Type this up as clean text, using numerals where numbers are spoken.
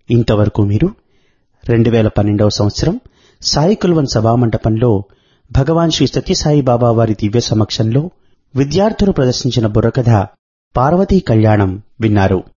ఇంతవరకు మీరు 2012వ సంవత్సరం సాయి కుల్వన్ సభామంటపంలో భగవాన్ శ్రీ సత్యసాయి బాబా వారి దివ్య సమక్షంలో విద్యార్థులు ప్రదర్శించిన బుర్రకథ పార్వతీ కళ్యాణం విన్నారు.